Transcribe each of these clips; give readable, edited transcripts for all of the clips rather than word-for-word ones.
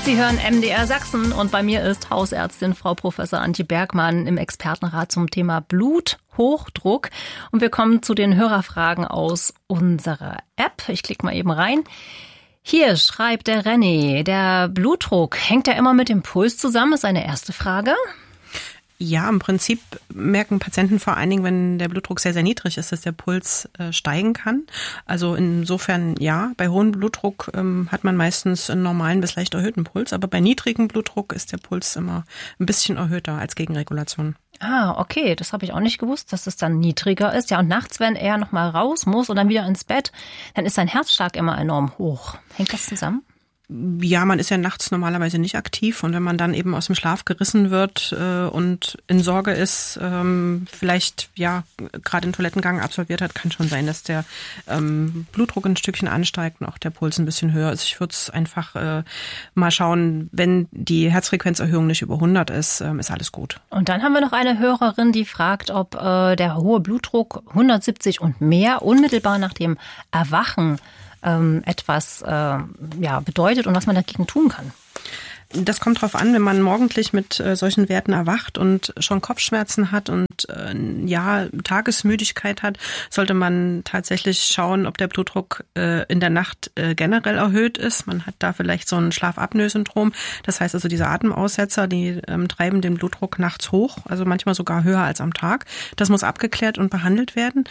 Sie hören MDR Sachsen und bei mir ist Hausärztin Frau Professor Antje Bergmann im Expertenrat zum Thema Bluthochdruck. Und wir kommen zu den Hörerfragen aus unserer App. Ich klicke mal eben rein. Hier schreibt der René, der Blutdruck, hängt ja immer mit dem Puls zusammen, ist eine erste Frage. Ja, im Prinzip merken Patienten vor allen Dingen, wenn der Blutdruck sehr, sehr niedrig ist, dass der Puls steigen kann. Also insofern ja, bei hohem Blutdruck hat man meistens einen normalen bis leicht erhöhten Puls, aber bei niedrigem Blutdruck ist der Puls immer ein bisschen erhöhter als Gegenregulation. Ah, okay, das habe ich auch nicht gewusst, dass es dann niedriger ist. Ja, und nachts, wenn er nochmal raus muss und dann wieder ins Bett, dann ist sein Herzschlag immer enorm hoch. Hängt das zusammen? Ja, man ist ja nachts normalerweise nicht aktiv und wenn man dann eben aus dem Schlaf gerissen wird und in Sorge ist, vielleicht ja gerade einen Toilettengang absolviert hat, kann schon sein, dass der Blutdruck ein Stückchen ansteigt und auch der Puls ein bisschen höher ist. Ich würde es einfach mal schauen, wenn die Herzfrequenzerhöhung nicht über 100 ist alles gut. Und dann haben wir noch eine Hörerin, die fragt, ob der hohe Blutdruck 170 und mehr unmittelbar nach dem Erwachen etwas bedeutet und was man dagegen tun kann. Das kommt drauf an, wenn man morgendlich mit solchen Werten erwacht und schon Kopfschmerzen hat und Tagesmüdigkeit hat, sollte man tatsächlich schauen, ob der Blutdruck in der Nacht generell erhöht ist. Man hat da vielleicht so ein Schlafapnoe-Syndrom. Das heißt also, diese Atemaussetzer, die treiben den Blutdruck nachts hoch, also manchmal sogar höher als am Tag. Das muss abgeklärt und behandelt werden.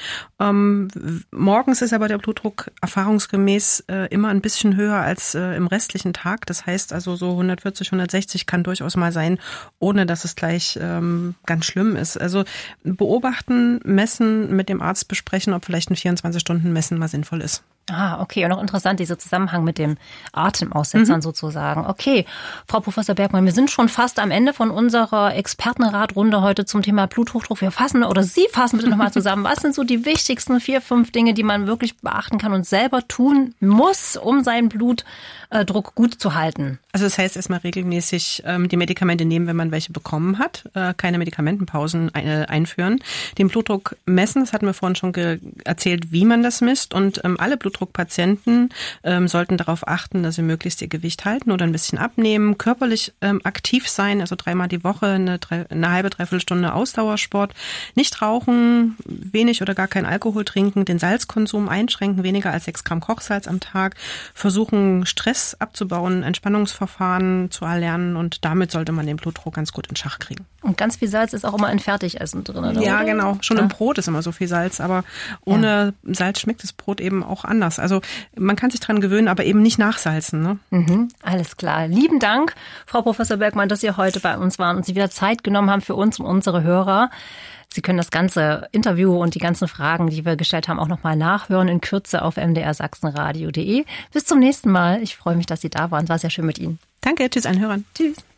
Morgens ist aber der Blutdruck erfahrungsgemäß immer ein bisschen höher als im restlichen Tag. Das heißt also so 140, 160 kann durchaus mal sein, ohne dass es gleich ganz schlimm ist. Also beobachten, messen, mit dem Arzt besprechen, ob vielleicht ein 24-Stunden-Messen mal sinnvoll ist. Ah, okay. Und auch interessant, dieser Zusammenhang mit den Atemaussetzern sozusagen. Okay, Frau Professor Bergmann, wir sind schon fast am Ende von unserer Expertenratrunde heute zum Thema Bluthochdruck. Sie fassen bitte nochmal zusammen. Was sind so die wichtigsten 4, 5 Dinge, die man wirklich beachten kann und selber tun muss, um seinen Blutdruck gut zu halten? Also das heißt erstmal regelmäßig die Medikamente nehmen, wenn man welche bekommen hat. Keine Medikamentenpausen einführen. Den Blutdruck messen, das hatten wir vorhin schon erzählt, wie man das misst. Und alle Blutdruckpatienten sollten darauf achten, dass sie möglichst ihr Gewicht halten oder ein bisschen abnehmen, körperlich aktiv sein, also 3-mal die Woche, eine halbe, 3/4 Stunde Ausdauersport, nicht rauchen, wenig oder gar kein Alkohol trinken, den Salzkonsum einschränken, weniger als 6 Gramm Kochsalz am Tag, versuchen Stress abzubauen, Entspannungsverfahren zu erlernen und damit sollte man den Blutdruck ganz gut in Schach kriegen. Und ganz viel Salz ist auch immer in Fertigessen drin, oder? Ja, genau. Schon im Brot ist immer so viel Salz, aber ohne Salz schmeckt das Brot eben auch anders. Also man kann sich dran gewöhnen, aber eben nicht nachsalzen. Ne? Alles klar. Lieben Dank, Frau Professor Bergmann, dass Sie heute bei uns waren und Sie wieder Zeit genommen haben für uns und unsere Hörer. Sie können das ganze Interview und die ganzen Fragen, die wir gestellt haben, auch nochmal nachhören in Kürze auf mdrsachsenradio.de. Bis zum nächsten Mal. Ich freue mich, dass Sie da waren. Es war sehr schön mit Ihnen. Danke, tschüss, allen Hörern. Tschüss.